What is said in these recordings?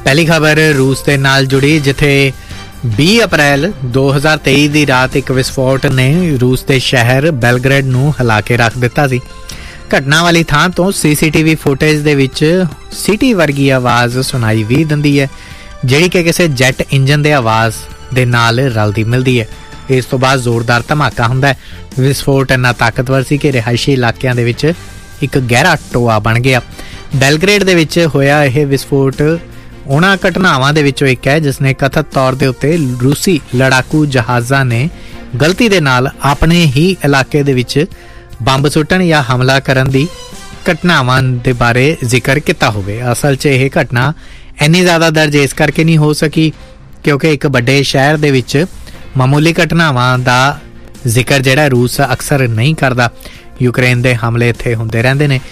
पहली खबर रूस के नाल जुड़ी, जिथे 20 अप्रैल 2023 की रात एक विस्फोट ने रूस के शहर बेलग्रेड नूं हिला के रख दिता सी। घटना वाली थां तो CCTV फुटेज दे विच सीटी वर्गी आवाज़ सुनाई भी दिंदी है, जिहड़ी कि किसी जैट इंजन के आवाज़ दे नाल रलदी मिलदी है। इस तो बाद जोरदार धमाका हुंदा है। विस्फोट इन्ना ताकतवर सी कि रिहायशी इलाकिਆਂ ਦੇ ਵਿੱਚ एक गहरा टोआ बन गया। बेलग्रेड ਦੇ ਵਿੱਚ ਹੋਇਆ ਇਹ विस्फोट ਉਹਨਾਂ ਘਟਨਾਵਾਂ ਦੇ ਵਿੱਚੋਂ ਇੱਕ ਹੈ ਜਿਸਨੇ ਕਥਿਤ ਤੌਰ ਦੇ ਉੱਤੇ ਰੂਸੀ ਲੜਾਕੂ ਜਹਾਜ਼ਾਂ ਨੇ ਗਲਤੀ ਦੇ ਨਾਲ ਆਪਣੇ ਹੀ ਇਲਾਕੇ ਦੇ ਵਿੱਚ ਬੰਬ ਸੁੱਟਣ ਜਾਂ ਹਮਲਾ ਕਰਨ ਦੀ ਘਟਨਾਵਾਂ ਦੇ ਬਾਰੇ ਜ਼ਿਕਰ ਕੀਤਾ ਹੋਵੇ। ਅਸਲ 'ਚ ਇਹ ਘਟਨਾ ਇੰਨੀ ਜ਼ਿਆਦਾ ਦਰਜ ਇਸ ਕਰਕੇ ਨਹੀਂ ਹੋ ਸਕੀ ਕਿਉਂਕਿ ਇੱਕ ਵੱਡੇ ਸ਼ਹਿਰ ਦੇ ਵਿੱਚ ਮਾਮੂਲੀ ਘਟਨਾਵਾਂ ਦਾ ਜ਼ਿਕਰ ਜਿਹੜਾ ਰੂਸ ਅਕਸਰ ਨਹੀਂ ਕਰਦਾ। ਯੂਕਰੇਨ ਦੇ ਹਮਲੇ ਇੱਥੇ ਹੁੰਦੇ ਰਹਿੰਦੇ ਨੇ,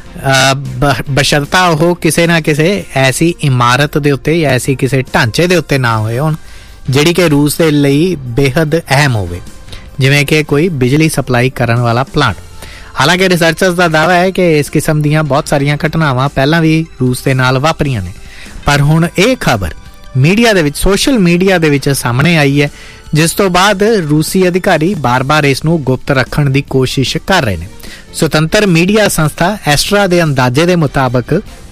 ਬਸ਼ਰਤਾ ਉਹ ਕਿਸੇ ਨਾ ਕਿਸੇ ਐਸੀ ਇਮਾਰਤ ਦੇ ਉੱਤੇ ਜਾਂ ਐਸੀ ਕਿਸੇ ਢਾਂਚੇ ਦੇ ਉੱਤੇ ਨਾ ਹੋਏ ਹੋਣ ਜਿਹੜੀ ਕਿ ਰੂਸ ਦੇ ਲਈ ਬੇਹੱਦ ਅਹਿਮ ਹੋਵੇ, ਜਿਵੇਂ ਕਿ ਕੋਈ ਬਿਜਲੀ ਸਪਲਾਈ ਕਰਨ ਵਾਲਾ ਪਲਾਂਟ। ਹਾਲਾਂਕਿ ਰਿਸਰਚਰਸ ਦਾ ਦਾਅਵਾ ਹੈ ਕਿ ਇਸ ਕਿਸਮ ਦੀਆਂ ਬਹੁਤ ਸਾਰੀਆਂ ਘਟਨਾਵਾਂ ਪਹਿਲਾਂ ਵੀ ਰੂਸ ਦੇ ਨਾਲ ਵਾਪਰੀਆਂ ਨੇ, ਪਰ ਹੁਣ ਇਹ ਖਬਰ ਮੀਡੀਆ ਦੇ ਵਿੱਚ, ਸੋਸ਼ਲ ਮੀਡੀਆ ਦੇ ਵਿੱਚ ਸਾਹਮਣੇ ਆਈ ਹੈ, ਜਿਸ ਤੋਂ ਬਾਅਦ ਰੂਸੀ ਅਧਿਕਾਰੀ ਬਾਰ-ਬਾਰ ਇਸ ਨੂੰ ਗੁਪਤ ਰੱਖਣ ਦੀ ਕੋਸ਼ਿਸ਼ ਕਰ ਰਹੇ ਨੇ। ਸੁਤੰਤਰ ਮੀਡੀਆ ਸੰਸਥਾ ਐਸਟਰਾ ਦੇ ਅੰਦਾਜ਼ੇ ਦੇ ਮੁਤਾਬਕ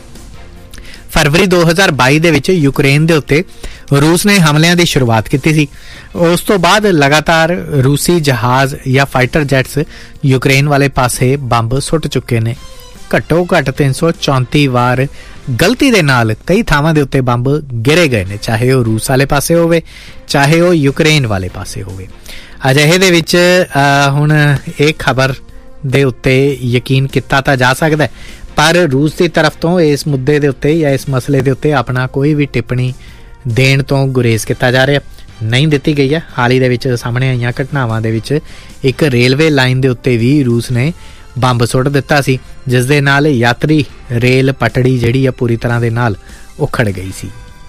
ਫਰਵਰੀ 2022 ਦੇ ਵਿੱਚ ਯੂਕਰੇਨ ਦੇ ਉੱਤੇ ਰੂਸ ਨੇ ਹਮਲਿਆਂ ਦੀ ਸ਼ੁਰੂਆਤ ਕੀਤੀ ਸੀ। ਉਸ ਤੋਂ ਬਾਅਦ ਲਗਾਤਾਰ ਰੂਸੀ ਜਹਾਜ਼ ਜਾਂ ਫਾਈਟਰ ਜੈਟਸ ਯੂਕਰੇਨ ਵਾਲੇ ਪਾਸੇ ਬੰਬ ਸੁੱਟ ਚੁੱਕੇ ਨੇ। ਘੱਟੋ ਘੱਟ 334 ਵਾਰ ਗਲਤੀ ਦੇ ਨਾਲ ਕਈ ਥਾਵਾਂ ਦੇ ਉੱਤੇ ਬੰਬ ਗਿਰੇ ਗਏ ਨੇ, ਚਾਹੇ ਉਹ ਰੂਸ ਵਾਲੇ ਪਾਸੇ ਹੋਵੇ ਚਾਹੇ ਉਹ ਯੂਕਰੇਨ ਵਾਲੇ ਪਾਸੇ ਹੋਵੇ। ਅਜਿਹੇ ਦੇ ਵਿੱਚ ਹੁਣ ਇਹ ਖਬਰ ਦੇ ਉੱਤੇ ਯਕੀਨ ਕੀਤਾ ਤਾਂ ਜਾ ਸਕਦਾ, ਪਰ ਰੂਸ ਦੀ ਤਰਫ ਤੋਂ ਇਸ ਮੁੱਦੇ ਦੇ ਉੱਤੇ ਜਾਂ ਇਸ ਮਸਲੇ ਦੇ ਉੱਤੇ ਆਪਣਾ ਕੋਈ ਵੀ ਟਿੱਪਣੀ ਦੇਣ ਤੋਂ ਗੁਰੇਜ਼ ਕੀਤਾ ਜਾ ਰਿਹਾ ਨਹੀਂ ਦਿੱਤੀ ਗਈ ਹੈ। ਹਾਲ ਹੀ ਦੇ ਵਿੱਚ ਸਾਹਮਣੇ ਆਈਆਂ ਘਟਨਾਵਾਂ ਦੇ ਵਿੱਚ ਇੱਕ ਰੇਲਵੇ ਲਾਈਨ ਦੇ ਉੱਤੇ ਵੀ ਰੂਸ ਨੇ ਬੰਬ ਸੁੱਟ ਦਿੱਤਾ ਸੀ, ਜਿਸ ਦੇ ਨਾਲ ਯਾਤਰੀ ਰੇਲ ਪਟੜੀ ਜਿਹੜੀ ਆ ਪੂਰੀ ਤਰ੍ਹਾਂ ਦੇ ਨਾਲ ਉਖੜ ਗਈ ਸੀ।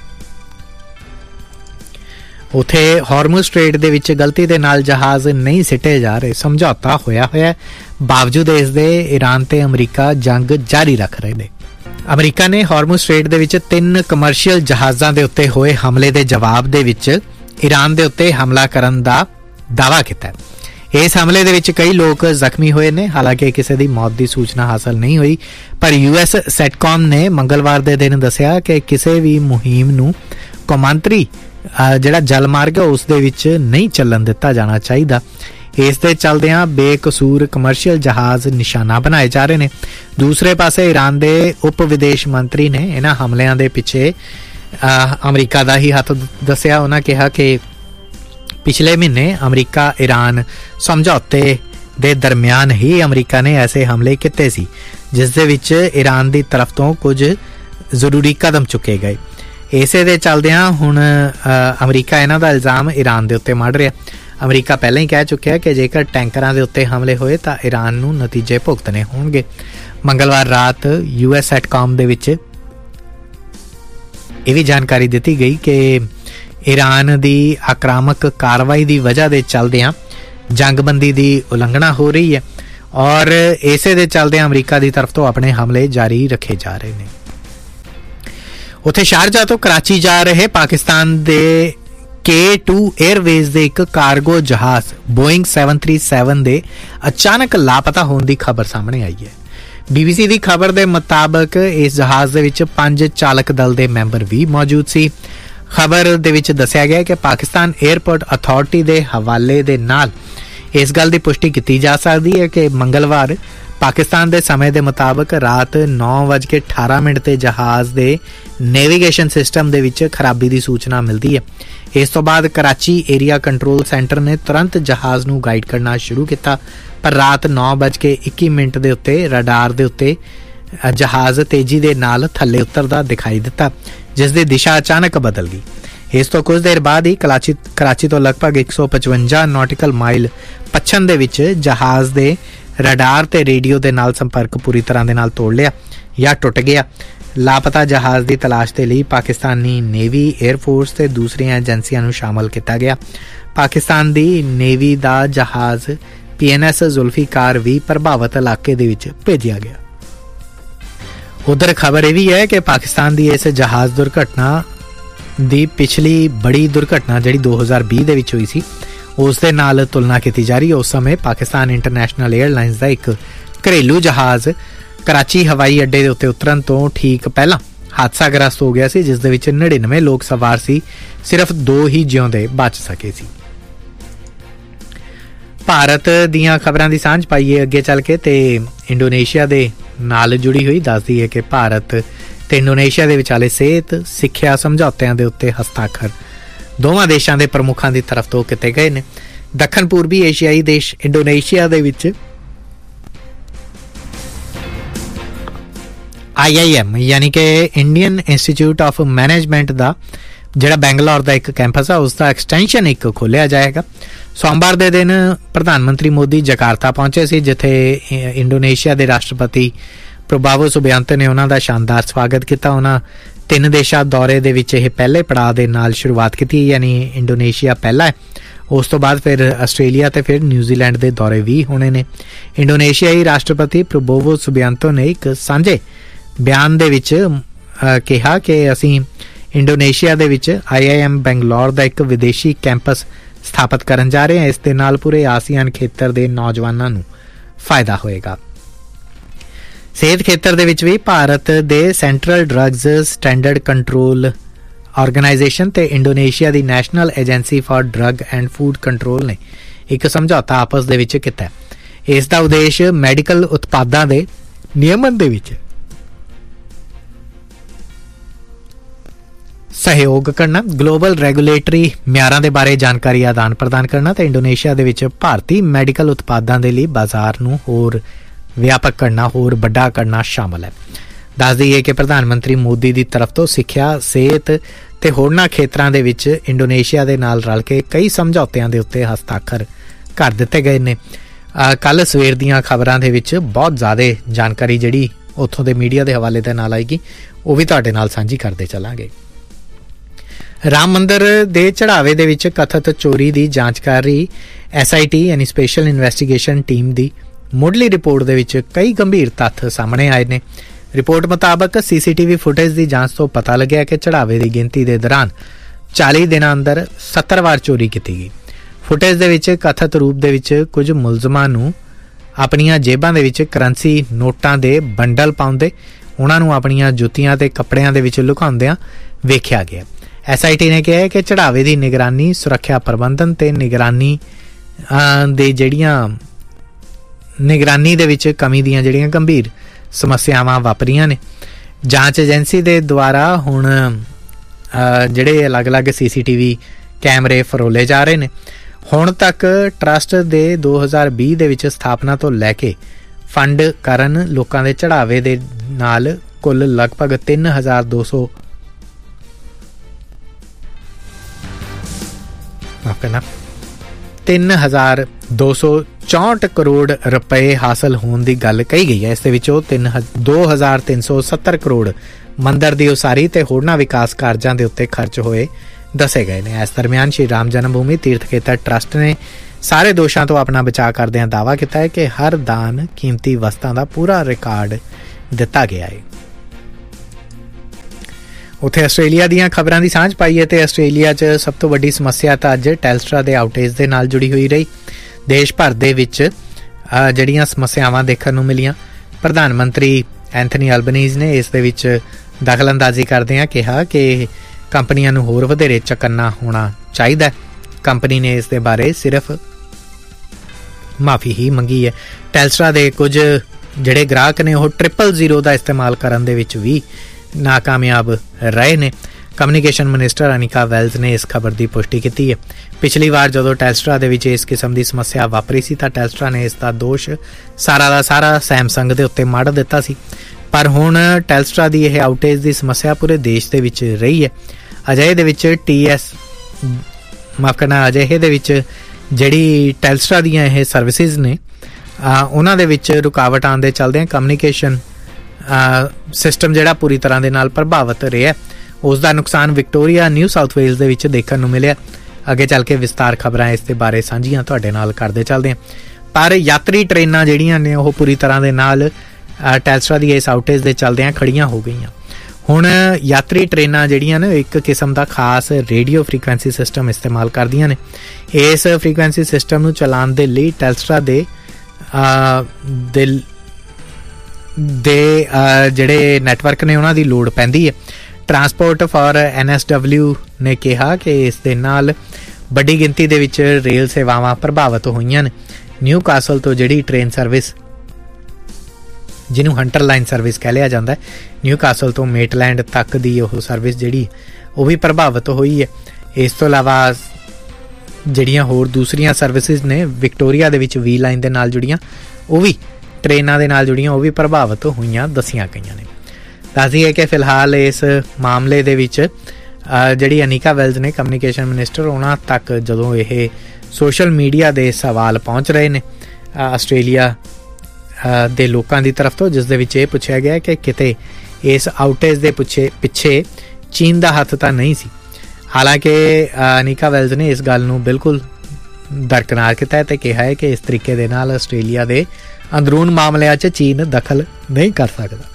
ਉੱਥੇ ਹਾਰਮੁਜ਼ ਸਟ੍ਰੇਟ ਦੇ ਵਿੱਚ ਗਲਤੀ ਦੇ ਨਾਲ ਜਹਾਜ਼ ਨਹੀਂ ਸਿੱਟੇ ਜਾ ਰਹੇ, ਸਮਝੌਤਾ ਹੋਇਆ ਹੈ, ਬਾਵਜੂਦ ਇਸ ਦੇ ਈਰਾਨ ਤੇ ਅਮਰੀਕਾ ਜੰਗ ਜਾਰੀ ਰੱਖ ਰਹੇ ਨੇ। ਅਮਰੀਕਾ ਨੇ ਹਾਰਮੁਜ਼ ਸਟ੍ਰੇਟ ਦੇ ਵਿੱਚ 3 ਕਮਰਸ਼ੀਅਲ ਜਹਾਜ਼ਾਂ ਦੇ ਉੱਤੇ ਹੋਏ ਹਮਲੇ ਦੇ ਜਵਾਬ ਦੇ ਵਿੱਚ ਈਰਾਨ ਦੇ ਉੱਤੇ ਹਮਲਾ ਕਰਨ ਦਾ ਦਾਅਵਾ ਕੀਤਾ। ਇਸ ਹਮਲੇ ਦੇ ਵਿੱਚ ਕਈ ਲੋਕ ਜ਼ਖਮੀ ਹੋਏ ਨੇ। ਹਾਲਾਂਕਿ ਕਿਸੇ ਦੀ ਮੌਤ ਦੀ ਸੂਚਨਾ ਹਾਸਲ ਨਹੀਂ ਹੋਈ, ਪਰ US ਸੈਟਕਾਮ ਨੇ ਮੰਗਲਵਾਰ ਦੇ ਦਿਨ ਦੱਸਿਆ ਕਿ ਕਿਸੇ ਵੀ ਮੁਹਿੰਮ ਨੂੰ ਕੌਮਾਂਤਰੀ ਜਿਹੜਾ ਜਲ ਮਾਰਗ ਹੈ ਉਸ ਦੇ ਵਿੱਚ ਨਹੀਂ ਚੱਲਣ ਦਿੱਤਾ ਜਾਣਾ ਚਾਹੀਦਾ। ਇਸ ਦੇ ਚੱਲਦਿਆਂ ਬੇਕਸੂਰ ਕਮਰਸ਼ੀਅਲ ਜਹਾਜ਼ ਨਿਸ਼ਾਨਾ ਬਣਾਏ ਜਾ ਰਹੇ ਨੇ। ਦੂਸਰੇ ਪਾਸੇ ਈਰਾਨ ਦੇ ਉਪ ਵਿਦੇਸ਼ ਮੰਤਰੀ ਨੇ ਇਹਨਾਂ ਹਮਲਿਆਂ ਦੇ ਪਿੱਛੇ ਅਮਰੀਕਾ ਦਾ ਹੀ ਹੱਥ ਦੱਸਿਆ। ਉਹਨਾਂ ਕਿਹਾ ਕਿ ਪਿਛਲੇ ਮਹੀਨੇ ਅਮਰੀਕਾ ਈਰਾਨ ਸਮਝੌਤੇ ਦੇ ਦਰਮਿਆਨ ਹੀ ਅਮਰੀਕਾ ਨੇ ਐਸੇ ਹਮਲੇ ਕੀਤੇ ਸੀ, ਜਿਸ ਦੇ ਵਿੱਚ ਈਰਾਨ ਦੀ ਤਰਫ ਤੋਂ ਕੁਝ ਜ਼ਰੂਰੀ ਕਦਮ ਚੁੱਕੇ ਗਏ। ਇਸੇ ਦੇ ਚੱਲਦਿਆਂ ਹੁਣ ਅਮਰੀਕਾ ਇਹਨਾਂ ਦਾ ਇਲਜ਼ਾਮ ਈਰਾਨ ਦੇ ਉੱਤੇ ਮੜ ਰਿਹਾ। ਅਮਰੀਕਾ ਪਹਿਲਾਂ ਹੀ ਕਹਿ ਚੁੱਕਿਆ ਕਿ ਜੇਕਰ ਟੈਂਕਰਾਂ ਦੇ ਉੱਤੇ ਹਮਲੇ ਹੋਏ ਤਾਂ ਈਰਾਨ ਨੂੰ ਨਤੀਜੇ ਭੁਗਤਣੇ ਹੋਣਗੇ। ਮੰਗਲਵਾਰ ਰਾਤ US ਸੈਟਕਾਮ ਦੇ ਵਿੱਚ ਇਹ ਵੀ ਜਾਣਕਾਰੀ ਦਿੱਤੀ ਗਈ ਕਿ ਈਰਾਨ ਦੀ ਆਕ੍ਰਾਮਕ ਕਾਰਵਾਈ ਦੀ ਵਜ੍ਹਾ ਦੇ ਚੱਲਦਿਆਂ ਜੰਗਬੰਦੀ ਦੀ ਉਲੰਘਣਾ ਹੋ ਰਹੀ ਹੈ ਔਰ ਇਸੇ ਦੇ ਚੱਲਦਿਆਂ ਅਮਰੀਕਾ ਦੀ ਤਰਫ ਤੋਂ ਆਪਣੇ ਹਮਲੇ ਜਾਰੀ ਰੱਖੇ ਜਾ ਰਹੇ ਨੇ। ਉੱਥੇ ਸ਼ਾਰਜਾ ਤੋਂ ਕਰਾਚੀ ਜਾ ਰਹੇ ਪਾਕਿਸਤਾਨ ਦੇ K2 에ਅਰਵੇਜ਼ ਦੇ ਇੱਕ ਕਾਰਗੋ ਜਹਾਜ਼ ਬੋਇੰਗ 737 ਦੇ ਅਚਾਨਕ ਲਾਪਤਾ ਹੋਣ ਦੀ ਖਬਰ ਸਾਹਮਣੇ ਆਈ ਹੈ। BBC ਦੀ ਖਬਰ ਦੇ ਮੁਤਾਬਕ ਇਸ ਜਹਾਜ਼ ਦੇ ਵਿੱਚ 5 ਚਾਲਕ ਦਲ ਦੇ ਮੈਂਬਰ ਵੀ ਮੌਜੂਦ ਸੀ। ਖਬਰ ਦੇ ਵਿੱਚ ਦੱਸਿਆ ਗਿਆ ਕਿ ਪਾਕਿਸਤਾਨ 에ਅਰਪੋਰਟ ਅਥਾਰਟੀ ਦੇ ਹਵਾਲੇ ਦੇ ਨਾਲ ਇਸ ਗੱਲ ਦੀ ਪੁਸ਼ਟੀ ਕੀਤੀ ਜਾ ਸਕਦੀ ਹੈ ਕਿ ਮੰਗਲਵਾਰ ਪਾਕਿਸਤਾਨ ਦੇ ਸਮੇਂ ਦੇ ਮੁਤਾਬਕ ਰਾਤ 9:18 ਤੇ ਜਹਾਜ਼ ਦੇ ਨੈਵੀਗੇਸ਼ਨ ਸਿਸਟਮ ਦੇ ਵਿੱਚ ਖਰਾਬੀ ਦੀ ਸੂਚਨਾ ਮਿਲਦੀ ਹੈ। ਇਸ ਤੋਂ ਬਾਅਦ ਕਰਾਚੀ ਏਰੀਆ ਕੰਟਰੋਲ ਸੈਂਟਰ ਨੇ ਤੁਰੰਤ ਜਹਾਜ਼ ਨੂੰ ਗਾਈਡ ਕਰਨਾ ਸ਼ੁਰੂ ਕੀਤਾ, ਪਰ ਰਾਤ 9:21 ਦੇ ਉੱਤੇ ਰਡਾਰ ਦੇ ਉੱਤੇ ਜਹਾਜ਼ ਤੇਜ਼ੀ ਦੇ ਨਾਲ ਥੱਲੇ ਉਤਰਦਾ ਦਿਖਾਈ ਦਿੱਤਾ, ਜਿਸ ਦੀ ਦਿਸ਼ਾ ਅਚਾਨਕ ਬਦਲ ਗਈ। ਇਸ ਤੋਂ ਕੁਝ ਦੇਰ ਬਾਅਦ ਹੀ ਕਰਾਚੀ ਤੋਂ ਲਗਭਗ 155 ਨੌਟੀਕਲ ਮਾਈਲ ਪੱਛਮ ਦੇ ਵਿੱਚ ਜਹਾਜ਼ ਦੇ ਰਡਾਰ ਤੇ ਰੇਡੀਓ ਦੇ ਨਾਲ ਸੰਪਰਕ ਪੂਰੀ ਤਰ੍ਹਾਂ ਦੇ ਨਾਲ ਤੋੜ ਲਿਆ ਜਾਂ ਟੁੱਟ ਗਿਆ। ਲਾਪਤਾ ਜਹਾਜ਼ ਦੀ ਤਲਾਸ਼ ਦੇ ਲਈ ਪਾਕਿਸਤਾਨੀ ਨੇਵੀ, 에ਅਰਫੋਰਸ ਤੇ ਦੂਸਰੀਆਂ ਏਜੰਸੀਆਂ ਨੂੰ ਸ਼ਾਮਲ ਕੀਤਾ ਗਿਆ। ਪਾਕਿਸਤਾਨ ਦੀ ਨੇਵੀ ਦਾ ਜਹਾਜ਼ PNS ਜ਼ੁਲਫੀਕਾਰ ਵੀ ਪ੍ਰਭਾਵਿਤ ਇਲਾਕੇ ਦੇ ਵਿੱਚ ਭੇਜਿਆ ਗਿਆ। उधर खबर यह भी है कि पाकिस्तान की इस जहाज़ दुर्घटना ਦੀ ਪਿਛਲੀ ਬੜੀ ਦੁਰਘਟਨਾ ਜਿਹੜੀ 2020 ਦੇ ਵਿੱਚ ਹੋਈ ਸੀ ਉਸ ਦੇ ਨਾਲ ਤੁਲਨਾ ਕੀਤੀ ਜਾ ਰਹੀ ਹੈ। ਉਸ ਸਮੇਂ ਪਾਕਿਸਤਾਨ ਇੰਟਰਨੈਸ਼ਨਲ 에ਅਰਲਾਈਨਸ ਦਾ ਇੱਕ ਘਰੇਲੂ ਜਹਾਜ਼ ਕਰਾਚੀ ਹਵਾਈ ਅੱਡੇ ਦੇ ਉੱਤੇ ਉਤਰਨ ਤੋਂ ਠੀਕ ਪਹਿਲਾਂ ਹਾਦਸਾਗ੍ਰਸਤ ਹੋ ਗਿਆ ਸੀ, ਜਿਸ ਦੇ ਵਿੱਚ 99 ਲੋਕ ਸਵਾਰ ਸੀ, ਸਿਰਫ 2 ਹੀ ਜਿਉਂਦੇ ਬਚ ਸਕੇ ਸੀ। ਭਾਰਤ ਦੀਆਂ ਖਬਰਾਂ ਦੀ ਸਾਂਝ ਪਾਈਏ ਅੱਗੇ ਚੱਲ ਕੇ ਤੇ ਇੰਡੋਨੇਸ਼ੀਆ ਦੇ ਨਾਲ ਜੁੜੀ ਹੋਈ ਦੱਸਦੀ ਹੈ ਕਿ ਭਾਰਤ ਤੇ ਇੰਡੋਨੇਸ਼ੀਆ ਦੇ ਵਿਚਾਲੇ ਸਿਹਤ ਸਿੱਖਿਆ ਸਮਝੌਤਿਆਂ ਦੇ ਉੱਤੇ ਹਸਤਾਖਰ ਦੋਵਾਂ ਦੇਸ਼ਾਂ ਦੇ ਪ੍ਰਮੁੱਖਾਂ ਦੀ ਤਰਫ ਤੋਂ ਕੀਤੇ ਗਏ ਨੇ। ਦੱਖਣ ਪੂਰਬੀ ਏਸ਼ੀਆਈ ਦੇਸ਼ ਇੰਡੋਨੇਸ਼ੀਆ ਦੇ ਵਿੱਚ IIM ਯਾਨੀ ਕਿ ਇੰਡੀਅਨ ਇੰਸਟੀਚਿਊਟ ਆਫ ਮੈਨੇਜਮੈਂਟ ਦਾ ਜਿਹੜਾ ਬੈਂਗਲੌਰ ਦਾ ਇੱਕ ਕੈਂਪਸ ਆ ਉਸ ਦਾ ਐਕਸਟੈਂਸ਼ਨ ਇੱਕ ਖੋਲ੍ਹਿਆ ਜਾਏਗਾ। ਸੋਮਵਾਰ ਦੇ ਦਿਨ ਪ੍ਰਧਾਨ ਮੰਤਰੀ ਮੋਦੀ ਜਕਾਰਤਾ ਪਹੁੰਚੇ ਸੀ, ਜਿੱਥੇ ਇੰਡੋਨੇਸ਼ੀਆ ਦੇ ਰਾਸ਼ਟਰਪਤੀ ਪ੍ਰਭਾਵੋ ਸੁਬਿਆਂਤੋ ਨੇ ਉਹਨਾਂ ਦਾ ਸ਼ਾਨਦਾਰ ਸਵਾਗਤ ਕੀਤਾ। ਉਹਨਾਂ 3 ਦੇਸ਼ਾਂ ਦੌਰੇ ਦੇ ਵਿੱਚ ਇਹ ਪਹਿਲੇ ਪੜਾਅ ਦੇ ਨਾਲ ਸ਼ੁਰੂਆਤ ਕੀਤੀ, ਯਾਨੀ ਇੰਡੋਨੇਸ਼ੀਆ ਪਹਿਲਾ ਹੈ, ਉਸ ਤੋਂ ਬਾਅਦ ਫਿਰ ਆਸਟ੍ਰੇਲੀਆ ਤੇ ਫਿਰ ਨਿਊਜ਼ੀਲੈਂਡ ਦੇ ਦੌਰੇ ਵੀ ਹੋਣੇ ਨੇ। ਇੰਡੋਨੇਸ਼ੀਆਈ ਰਾਸ਼ਟਰਪਤੀ ਪ੍ਰਭੋਵੋ ਸੁਬਿਆਂਤੋ ਨੇ ਇੱਕ ਸਾਂਝੇ ਬਿਆਨ ਦੇ ਵਿੱਚ ਕਿਹਾ ਕਿ ਅਸੀਂ ਇੰਡੋਨੇਸ਼ੀਆ ਦੇ ਵਿੱਚ IIM ਬੈਂਗਲੌਰ ਦਾ ਇੱਕ ਵਿਦੇਸ਼ੀ ਕੈਂਪਸ ਸਥਾਪਿਤ ਕਰਨ ਜਾ ਰਹੇ ਹਾਂ। ਇਸ ਦੇ ਨਾਲ ਪੂਰੇ ਆਸੀਆਨ ਖੇਤਰ ਦੇ ਨੌਜਵਾਨਾਂ ਨੂੰ ਫਾਇਦਾ ਹੋਏਗਾ। ਸਿਹਤ ਖੇਤਰ ਦੇ ਵਿੱਚ ਵੀ ਭਾਰਤ ਦੇ central drugs standard control organisation ਤੇ Indonesia the national agency for drug and food control ਨੇ ਇੱਕ ਸਮਝੌਤਾ ਆਪਸ ਦੇ ਵਿੱਚ ਕੀਤਾ। ਇਸ ਦਾ ਉਦੇਸ਼ ਮੈਡੀਕਲ ਉਤਪਾਦਾਂ ਦੇ ਨਿਯਮਨ ਦੇ ਵਿੱਚ ਸਹਿਯੋਗ ਕਰਨਾ, ਗਲੋਬਲ ਰੈਗੂਲੇਟਰੀ ਮਿਆਰਾਂ ਦੇ ਬਾਰੇ ਜਾਣਕਾਰੀ ਆਦਾਨ ਪ੍ਰਦਾਨ ਕਰਨਾ ਤੇ ਇੰਡੋਨੇਸ਼ੀਆ ਦੇ ਵਿੱਚ ਭਾਰਤੀ ਮੈਡੀਕਲ ਉਤਪਾਦਾਂ ਦੇ ਲਈ ਬਾਜ਼ਾਰ ਨੂੰ ਹੋਰ ਵਿਆਪਕ ਕਰਨਾ, ਹੋਰ ਵੱਡਾ ਕਰਨਾ ਸ਼ਾਮਲ ਹੈ। ਦੱਸ ਦਈਏ ਕਿ ਪ੍ਰਧਾਨ ਮੰਤਰੀ ਮੋਦੀ ਦੀ ਤਰਫ ਤੋਂ ਸਿੱਖਿਆ, ਸਿਹਤ ਤੇ ਹੋਰਨਾਂ ਖੇਤਰਾਂ ਦੇ ਵਿੱਚ ਇੰਡੋਨੇਸ਼ੀਆ ਦੇ ਨਾਲ ਰਲ ਕੇ ਕਈ ਸਮਝੌਤਿਆਂ ਦੇ ਉੱਤੇ ਹਸਤਾਖਰ ਕਰ ਦਿੱਤੇ ਗਏ ਨੇ। ਕੱਲ ਸਵੇਰ ਦੀਆਂ ਖਬਰਾਂ ਦੇ ਵਿੱਚ ਬਹੁਤ ਜ਼ਿਆਦਾ ਜਾਣਕਾਰੀ ਜਿਹੜੀ ਉੱਥੋਂ ਦੇ ਮੀਡੀਆ ਦੇ ਹਵਾਲੇ ਦੇ ਨਾਲ ਆਏਗੀ, ਉਹ ਵੀ ਤੁਹਾਡੇ ਨਾਲ ਸਾਂਝੀ ਕਰਦੇ ਚੱਲਾਂਗੇ। ਰਾਮ ਮੰਦਰ ਦੇ ਚੜਾਵੇ ਦੇ ਵਿੱਚ ਕਥਿਤ ਚੋਰੀ ਦੀ ਜਾਂਚ ਕਰ ਰਹੀ SIT ਯਾਨੀ ਸਪੈਸ਼ਲ ਇਨਵੈਸਟੀਗੇਸ਼ਨ ਟੀਮ ਦੀ ਮੁੱਢਲੀ ਰਿਪੋਰਟ ਦੇ ਵਿੱਚ ਕਈ ਗੰਭੀਰ ਤੱਥ ਸਾਹਮਣੇ ਆਏ ਨੇ। ਰਿਪੋਰਟ ਮੁਤਾਬਕ CCTV ਫੁਟੇਜ ਦੀ ਜਾਂਚ ਤੋਂ ਪਤਾ ਲੱਗਿਆ ਕਿ ਚੜਾਵੇ ਦੀ ਗਿਣਤੀ ਦੇ ਦੌਰਾਨ 40 ਦਿਨਾਂ ਅੰਦਰ 70 ਵਾਰ ਚੋਰੀ ਕੀਤੀ ਗਈ। ਫੁਟੇਜ ਦੇ ਵਿੱਚ ਕਥਿਤ ਰੂਪ ਦੇ ਵਿੱਚ ਕੁਝ ਮੁਲਜ਼ਮਾਂ ਨੂੰ ਆਪਣੀਆਂ ਜੇਬਾਂ ਦੇ ਵਿੱਚ ਕਰੰਸੀ ਨੋਟਾਂ ਦੇ ਬੰਡਲ ਪਾਉਂਦੇ, ਉਹਨਾਂ ਨੂੰ ਆਪਣੀਆਂ ਜੁੱਤੀਆਂ ਤੇ ਕੱਪੜਿਆਂ ਦੇ ਵਿੱਚ ਲੁਕਾਉਂਦਿਆਂ ਵੇਖਿਆ ਗਿਆ। SIT ਨੇ ਕਿਹਾ ਕਿ ਚੜਾਵੇ ਦੀ ਨਿਗਰਾਨੀ, ਸੁਰੱਖਿਆ ਪ੍ਰਬੰਧਨ ਤੇ ਨਿਗਰਾਨੀ ਦੇ ਵਿੱਚ ਕਮੀ ਦੀਆਂ ਜਿਹੜੀਆਂ ਗੰਭੀਰ ਸਮੱਸਿਆਵਾਂ ਵਾਪਰੀਆਂ ਨੇ। ਜਾਂਚ ਏਜੰਸੀ ਦੇ ਦੁਆਰਾ ਹੁਣ ਜਿਹੜੇ ਅਲੱਗ-ਅਲੱਗ CCTV ਕੈਮਰੇ ਫਰੋਲੇ ਜਾ ਰਹੇ ਨੇ। ਹੁਣ ਤੱਕ ਟਰਸਟ ਦੇ 2020 ਦੇ ਵਿੱਚ ਸਥਾਪਨਾ ਤੋਂ ਲੈ ਕੇ ਫੰਡ ਕਰਨ ਲੋਕਾਂ ਦੇ ਚੜਾਵੇ ਦੇ ਨਾਲ ਕੁੱਲ ਲਗਭਗ 3,264 ਕਰੋੜ ਰੁਪਏ ਹਾਸਲ ਹੋਣ ਦੀ ਗੱਲ ਕਹੀ ਗਈ ਹੈ। ਇਸ ਦੇ ਵਿੱਚੋਂ 2,370 ਕਰੋੜ ਮੰਦਰ ਦੀ ਉਸਾਰੀ ਤੇ ਹੋਰਨਾਂ ਵਿਕਾਸ ਕਾਰਜਾਂ ਦੇ ਉੱਤੇ ਖਰਚ ਹੋਏ ਦੱਸੇ ਗਏ ਨੇ। ਇਸ ਦਰਮਿਆਨ ਸ਼੍ਰੀ ਰਾਮ ਜਨਮ ਭੂਮੀ ਤੀਰਥ ਖੇਤਰ ਟਰਸਟ ਨੇ ਸਾਰੇ ਦੋਸ਼ਾਂ ਤੋਂ ਆਪਣਾ ਬਚਾਅ ਕਰਦਿਆਂ ਦਾਅਵਾ ਕੀਤਾ ਹੈ ਕਿ ਹਰ ਦਾਨ ਕੀਮਤੀ ਵਸਤਾਂ ਦਾ ਪੂਰਾ ਰਿਕਾਰਡ ਦਿੱਤਾ ਗਿਆ ਹੈ। ਉੱਥੇ ਆਸਟ੍ਰੇਲੀਆ ਦੀਆਂ ਖਬਰਾਂ ਦੀ ਸਾਂਝ ਪਾਈਏ ਤੇ ਆਸਟ੍ਰੇਲੀਆ 'ਚ ਸਭ ਤੋਂ ਵੱਡੀ ਸਮੱਸਿਆ ਤਾਂ ਅੱਜ ਟੈਲਸਟਰਾ ਦੇ ਆਊਟੇਜ ਦੇ ਨਾਲ ਜੁੜੀ ਹੋਈ ਰਹੀ। ਦੇਸ਼ ਭਰ ਦੇ ਵਿੱਚ ਜਿਹੜੀਆਂ ਸਮੱਸਿਆਵਾਂ ਦੇਖਣ ਨੂੰ ਮਿਲੀਆਂ, ਪ੍ਰਧਾਨ ਮੰਤਰੀ ਐਂਥਨੀ ਅਲਬਨੀਜ਼ ਨੇ ਇਸ ਦੇ ਵਿੱਚ ਦਖਲਅੰਦਾਜ਼ੀ ਕਰਦਿਆਂ ਕਿਹਾ ਕਿ ਕੰਪਨੀਆਂ ਨੂੰ ਹੋਰ ਵਧੇਰੇ ਚਕੰਨਾ ਹੋਣਾ ਚਾਹੀਦਾ। ਕੰਪਨੀ ਨੇ ਇਸ ਦੇ ਬਾਰੇ ਸਿਰਫ ਮਾਫੀ ਹੀ ਮੰਗੀ ਹੈ। ਟੈਲਸਟਰਾ ਦੇ ਕੁਝ ਜਿਹੜੇ ਗ੍ਰਾਹਕ ਨੇ ਉਹ 000 ਦਾ ਇਸਤੇਮਾਲ ਕਰਨ ਦੇ ਵਿੱਚ ਵੀ ਨਾਕਾਮਯਾਬ ਰਹੇ ਨੇ। ਕਮਿਊਨੀਕੇਸ਼ਨ ਮਿਨਿਸਟਰ ਅਨਿਕਾ ਵੈਲਜ਼ ਨੇ ਇਸ ਖਬਰ ਦੀ ਪੁਸ਼ਟੀ ਕੀਤੀ ਹੈ। ਪਿਛਲੀ ਵਾਰ ਜਦੋਂ ਟੈਲਸਟਰਾ ਦੇ ਵਿੱਚ ਇਸ ਕਿਸਮ ਦੀ ਸਮੱਸਿਆ ਵਾਪਰੀ ਸੀ ਤਾਂ ਟੈਲਸਟਰਾ ਨੇ ਇਸ ਦਾ ਦੋਸ਼ ਸਾਰਾ ਦਾ ਸਾਰਾ ਸੈਮਸੰਗ ਦੇ ਉੱਤੇ ਮੜ ਦਿੱਤਾ ਸੀ, ਪਰ ਹੁਣ ਟੈਲਸਟਰਾ ਦੀ ਇਹ ਆਊਟੇਜ ਦੀ ਸਮੱਸਿਆ ਪੂਰੇ ਦੇਸ਼ ਦੇ ਵਿੱਚ ਰਹੀ ਹੈ। ਅਜਿਹੇ ਦੇ ਵਿੱਚ ਅਜਿਹੇ ਦੇ ਵਿੱਚ ਜਿਹੜੀ ਟੈਲਸਟਰਾ ਦੀਆਂ ਇਹ ਸਰਵਿਸਿਜ਼ ਨੇ ਉਹਨਾਂ ਦੇ ਵਿੱਚ ਰੁਕਾਵਟ ਆਉਣ ਦੇ ਚਲਦਿਆਂ ਕਮਿਊਨੀਕੇਸ਼ਨ ਸਿਸਟਮ ਜਿਹੜਾ ਪੂਰੀ ਤਰ੍ਹਾਂ ਦੇ ਨਾਲ ਪ੍ਰਭਾਵਿਤ ਰਿਹਾ। ਉਸ ਦਾ ਨੁਕਸਾਨ ਵਿਕਟੋਰੀਆ, ਨਿਊ ਸਾਊਥ ਵੇਲਜ਼ ਦੇ ਵਿੱਚ ਦੇਖਣ ਨੂੰ ਮਿਲਿਆ। ਅੱਗੇ ਚੱਲ ਕੇ ਵਿਸਤਾਰ ਖਬਰਾਂ ਇਸ ਦੇ ਬਾਰੇ ਸਾਂਝੀਆਂ ਤੁਹਾਡੇ ਨਾਲ ਕਰਦੇ ਚੱਲਦੇ ਹਾਂ। ਪਰ ਯਾਤਰੀ ਟ੍ਰੇਨਾਂ ਜਿਹੜੀਆਂ ਨੇ ਉਹ ਪੂਰੀ ਤਰ੍ਹਾਂ ਦੇ ਨਾਲ ਟੈਲਸਟਰਾ ਦੀ ਇਸ ਆਊਟੇਜ ਦੇ ਚੱਲਦਿਆਂ ਖੜੀਆਂ ਹੋ ਗਈਆਂ। ਹੁਣ ਯਾਤਰੀ ਟ੍ਰੇਨਾਂ ਜਿਹੜੀਆਂ ਨੇ ਇੱਕ ਕਿਸਮ ਦਾ ਖਾਸ ਰੇਡੀਓ ਫ੍ਰੀਕੁਐਂਸੀ ਸਿਸਟਮ ਇਸਤੇਮਾਲ ਕਰਦੀਆਂ ਨੇ। ਇਸ ਫ੍ਰੀਕੁਐਂਸੀ ਸਿਸਟਮ ਨੂੰ ਚਲਾਉਣ ਦੇ ਲਈ ਟੈਲਸਟਰਾ ਦੇ ਜਿਹੜੇ ਨੈਟਵਰਕ ਨੇ ਉਹਨਾਂ ਦੀ ਲੋੜ ਪੈਂਦੀ ਹੈ। ਟਰਾਂਸਪੋਰਟ ਫਾਰ NSW ਨੇ ਕਿਹਾ ਕਿ ਇਸ ਦੇ ਨਾਲ ਵੱਡੀ ਗਿਣਤੀ ਦੇ ਵਿੱਚ ਰੇਲ ਸੇਵਾਵਾਂ ਪ੍ਰਭਾਵਿਤ ਹੋਈਆਂ ਨੇ। ਨਿਊ ਕਾਸਲ ਤੋਂ ਜਿਹੜੀ ਟ੍ਰੇਨ ਸਰਵਿਸ, ਜਿਹਨੂੰ ਹੰਟਰ ਲਾਈਨ ਸਰਵਿਸ ਕਹਿ ਲਿਆ ਜਾਂਦਾ, ਨਿਊ ਕਾਸਲ ਤੋਂ ਮੇਟਲੈਂਡ ਤੱਕ ਦੀ ਉਹ ਸਰਵਿਸ ਜਿਹੜੀ ਉਹ ਵੀ ਪ੍ਰਭਾਵਿਤ ਹੋਈ ਹੈ। ਇਸ ਤੋਂ ਇਲਾਵਾ ਜਿਹੜੀਆਂ ਹੋਰ ਦੂਸਰੀਆਂ ਸਰਵਿਸਿਜ਼ ਨੇ ਵਿਕਟੋਰੀਆ ਦੇ ਵਿੱਚ V ਲਾਈਨ ਦੇ ਨਾਲ ਜੁੜੀਆਂ, ਉਹ ਵੀ ਟ੍ਰੇਨਾਂ ਦੇ ਨਾਲ ਜੁੜੀਆਂ, ਉਹ ਵੀ ਪ੍ਰਭਾਵਿਤ ਹੋਈਆਂ ਦੱਸੀਆਂ ਗਈਆਂ ਨੇ। ਦੱਸਦੀ ਹੈ ਕਿ ਫਿਲਹਾਲ ਇਸ ਮਾਮਲੇ ਦੇ ਵਿੱਚ ਜਿਹੜੀ ਅਨੀਕਾ ਵੈਲਜ਼ ਨੇ ਕਮਿਊਨੀਕੇਸ਼ਨ ਮਿਨਿਸਟਰ, ਉਹਨਾਂ ਤੱਕ ਜਦੋਂ ਇਹ ਸੋਸ਼ਲ ਮੀਡੀਆ ਦੇ ਸਵਾਲ ਪਹੁੰਚ ਰਹੇ ਨੇ ਆਸਟ੍ਰੇਲੀਆ ਦੇ ਲੋਕਾਂ ਦੀ ਤਰਫ ਤੋਂ, ਜਿਸ ਦੇ ਵਿੱਚ ਇਹ ਪੁੱਛਿਆ ਗਿਆ ਕਿ ਕਿਤੇ ਇਸ ਆਊਟੇਜ ਦੇ ਪਿੱਛੇ ਚੀਨ ਦਾ ਹੱਥ ਤਾਂ ਨਹੀਂ ਸੀ। ਹਾਲਾਂਕਿ ਅਨੀਕਾ ਵੈਲਜ਼ ਨੇ ਇਸ ਗੱਲ ਨੂੰ ਬਿਲਕੁਲ ਦਰਕਨਾਰ ਕੀਤਾ ਹੈ ਤੇ ਕਿਹਾ ਹੈ ਕਿ ਇਸ ਤਰੀਕੇ ਦੇ ਨਾਲ ਆਸਟ੍ਰੇਲੀਆ ਦੇ ਅੰਦਰੂਨ ਮਾਮਲਿਆਂ 'ਚ ਚੀਨ ਦਖਲ ਨਹੀਂ ਕਰ ਸਕਦਾ।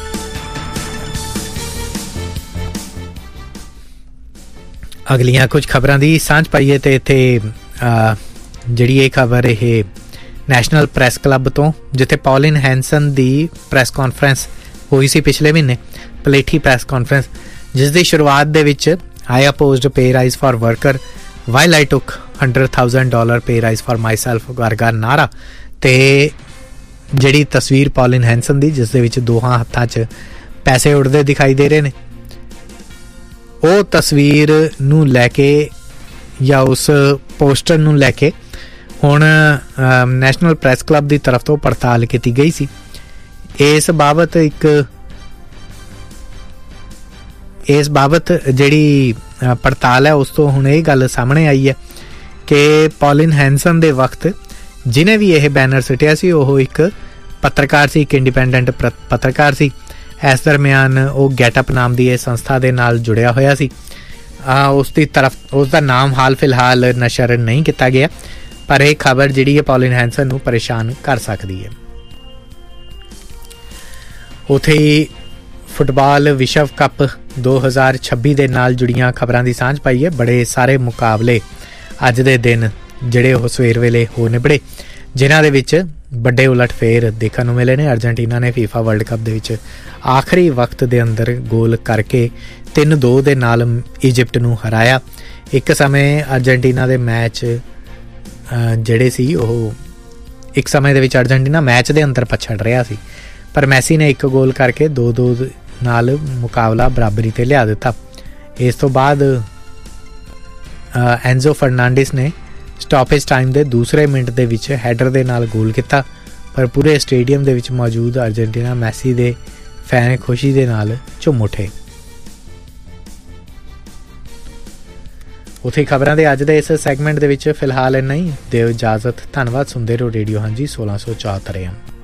ਅਗਲੀਆਂ ਕੁਝ ਖਬਰਾਂ ਦੀ ਸਾਂਝ ਪਾਈਏ ਤੇ ਇੱਥੇ ਜਿਹੜੀ ਇਹ ਖਬਰ ਇਹ ਨੈਸ਼ਨਲ ਪ੍ਰੈਸ ਕਲੱਬ ਤੋਂ, ਜਿੱਥੇ ਪੌਲਿਨ ਹੈਂਸਨ ਦੀ ਪ੍ਰੈਸ ਕਾਨਫਰੰਸ ਹੋਈ ਸੀ ਪਿਛਲੇ ਮਹੀਨੇ, ਪਲੇਠੀ ਪ੍ਰੈਸ ਕਾਨਫਰੰਸ, ਜਿਸ ਦੀ ਸ਼ੁਰੂਆਤ ਦੇ ਵਿੱਚ ਆਈ opposed pay rise for worker while ਆਈ ਟੁੱਕ $100,000 ਪੇ ਰਾਈਜ਼ ਫਾਰ ਮਾਈ ਸੈਲਫ ਵਰਗਾ ਨਾਰਾ, ਤੇ ਜਿਹੜੀ ਤਸਵੀਰ ਪੌਲਿਨ ਹੈਂਸਨ ਦੀ ਜਿਸ ਦੇ ਵਿੱਚ ਦੋਹਾਂ ਹੱਥਾਂ 'ਚ ਪੈਸੇ ਉੱਡਦੇ ਦਿਖਾਈ ਦੇ ਰਹੇ ਨੇ, ਉਹ ਤਸਵੀਰ ਨੂੰ ਲੈ ਕੇ ਜਾਂ ਉਸ ਪੋਸਟਰ ਨੂੰ ਲੈ ਕੇ ਹੁਣ ਨੈਸ਼ਨਲ ਪ੍ਰੈਸ ਕਲੱਬ ਦੀ ਤਰਫ ਤੋਂ ਪੜਤਾਲ ਕੀਤੀ ਗਈ ਸੀ। ਇਸ ਬਾਬਤ ਜਿਹੜੀ ਪੜਤਾਲ ਹੈ ਉਸ ਤੋਂ ਹੁਣ ਇਹ ਗੱਲ ਸਾਹਮਣੇ ਆਈ ਹੈ ਕਿ ਪੌਲਿਨ ਹੈਂਸਨ ਦੇ ਵਕਤ ਜਿਹਨੇ ਵੀ ਇਹ ਬੈਨਰ ਸੁੱਟਿਆ ਸੀ ਉਹ ਇੱਕ ਪੱਤਰਕਾਰ ਸੀ, ਇੱਕ ਇੰਡੀਪੈਂਡੈਂਟ ਪੱਤਰਕਾਰ ਸੀ। ਇਸ ਦਰਮਿਆਨ ਉਹ ਗੈਟਅਪ ਨਾਮ ਦੀ ਇਹ ਸੰਸਥਾ ਦੇ ਨਾਲ ਜੁੜਿਆ ਹੋਇਆ ਸੀ। ਉਸ ਦਾ ਨਾਮ ਹਾਲ ਫਿਲਹਾਲ ਨਸ਼ਰ ਨਹੀਂ ਕੀਤਾ ਗਿਆ, ਪਰ ਇਹ ਖਬਰ ਜਿਹੜੀ ਹੈ ਪੌਲਿਨ ਹੈਂਸਨ ਨੂੰ ਪਰੇਸ਼ਾਨ ਕਰ ਸਕਦੀ ਹੈ। ਉੱਥੇ ਹੀ ਫੁੱਟਬਾਲ ਵਿਸ਼ਵ ਕੱਪ 2026 ਦੇ ਨਾਲ ਜੁੜੀਆਂ ਖਬਰਾਂ ਦੀ ਸਾਂਝ ਪਾਈ ਹੈ। ਬੜੇ ਸਾਰੇ ਮੁਕਾਬਲੇ ਅੱਜ ਦੇ ਦਿਨ ਜਿਹੜੇ ਉਹ ਸਵੇਰ ਵੇਲੇ ਹੋ ਨਿਬੜੇ, ਜਿਨ੍ਹਾਂ ਦੇ ਵਿੱਚ ਵੱਡੇ ਉਲਟਫੇਰ ਦੇਖਣ ਨੂੰ ਮਿਲੇ ਨੇ। ਅਰਜਨਟੀਨਾ ਨੇ FIFA ਵਰਲਡ ਕੱਪ ਦੇ ਵਿੱਚ ਆਖਰੀ ਵਕਤ ਦੇ ਅੰਦਰ ਗੋਲ ਕਰਕੇ 3-2 ਦੇ ਨਾਲ ਇਜਿਪਟ ਨੂੰ ਹਰਾਇਆ। ਇੱਕ ਸਮੇਂ ਅਰਜਨਟੀਨਾ ਦੇ ਮੈਚ ਜਿਹੜੇ ਸੀ ਉਹ ਇੱਕ ਸਮੇਂ ਦੇ ਵਿੱਚ ਅਰਜਨਟੀਨਾ ਮੈਚ ਦੇ ਅੰਦਰ ਪਛੜ ਰਿਹਾ ਸੀ, ਪਰ ਮੈਸੀ ਨੇ ਇੱਕ ਗੋਲ ਕਰਕੇ 2-2 ਨਾਲ ਮੁਕਾਬਲਾ ਬਰਾਬਰੀ ਤੇ ਲਿਆ ਦਿੱਤਾ। ਇਸ ਤੋਂ ਬਾਅਦ ਐਂਜ਼ੋ ਫਰਨਾਂਡਿਸ ਨੇ ਸਟਾਪੇਜ ਟਾਈਮ ਦੇ ਦੂਸਰੇ ਮਿੰਟ ਦੇ ਵਿੱਚ ਹੈਡਰ ਦੇ ਨਾਲ ਗੋਲ ਕੀਤਾ, ਪਰ ਪੂਰੇ ਸਟੇਡੀਅਮ ਦੇ ਵਿੱਚ ਮੌਜੂਦ ਅਰਜਨਟੀਨਾ ਮੈਸੀ ਦੇ ਫੈਨ ਖੁਸ਼ੀ ਦੇ ਨਾਲ ਝੂਮ ਉੱਠੇ। ਉੱਥੇ ਖਬਰਾਂ ਦੇ ਅੱਜ ਦੇ ਇਸ ਸੈਗਮੈਂਟ ਦੇ ਵਿੱਚ ਫਿਲਹਾਲ ਇੰਨਾ ਹੀ। ਦਿਓ ਇਜਾਜ਼ਤ। ਧੰਨਵਾਦ। ਸੁਣਦੇ ਰਹੋ ਰੇਡੀਓ ਹਾਂਜੀ 1674 AM।